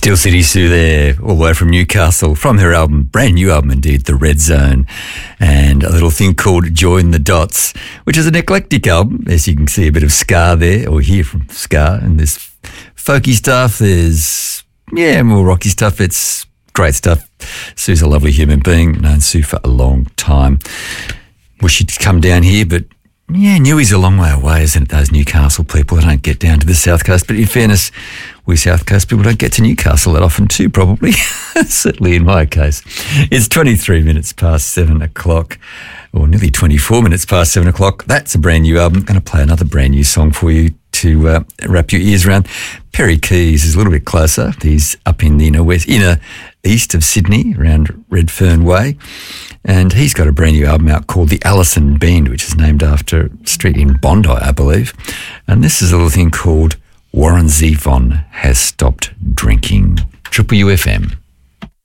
Steel City Sue there, all the way from Newcastle, from her album, brand new album indeed, The Red Zone, and a little thing called Join the Dots, which is an eclectic album. As you can see, a bit of ska there, or hear from ska, and there's folky stuff, there's, more rocky stuff. It's great stuff. Sue's a lovely human being, known Sue for a long time. Wish she'd come down here, but Newey's a long way away, isn't it? Those Newcastle people, they don't get down to the South Coast. But in fairness, we South Coast people don't get to Newcastle that often too, probably. Certainly in my case. It's 23 minutes past 7 o'clock, or nearly 24 minutes past 7 o'clock. That's a brand new album. I'm going to play another brand new song for you to wrap your ears around. Perry Keys is a little bit closer. He's up in the inner east of Sydney, around Redfern Way. And he's got a brand new album out called The Allison Bend, which is named after a street in Bondi, I believe. And this is a little thing called Warren Zevon Has Stopped Drinking. Triple UFM.